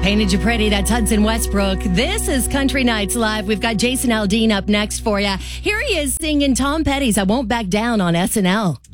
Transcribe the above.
Painted You Pretty, that's Hudson Westbrook. This is Country Nights Live. We've got Jason Aldean up next for you. Here he is singing Tom Petty's I Won't Back Down on SNL.